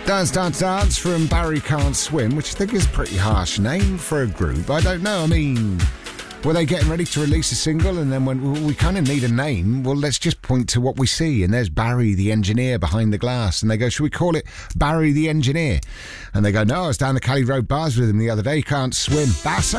Dance Dance Dance from Barry Can't Swim, which I think is a pretty harsh name for a group. I don't know, I mean, were they getting ready to release a single and then when we kind of need a name, well, let's just point to what we see, and there's Barry the engineer behind the glass, and they go, should we call it Barry the Engineer? And they go, no, I was down the Cali Road bars with him the other day, he can't swim. That's